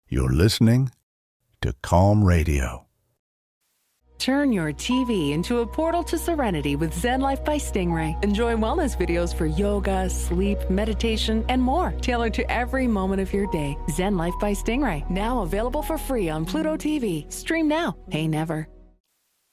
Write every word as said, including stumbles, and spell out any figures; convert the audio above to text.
You're listening to Calm Radio. Turn your T V into a portal to serenity with Zen Life by Stingray. Enjoy wellness videos for yoga, sleep, meditation, and more, tailored to every moment of your day. Zen Life by Stingray, now available for free on Pluto T V. Stream now, pay never.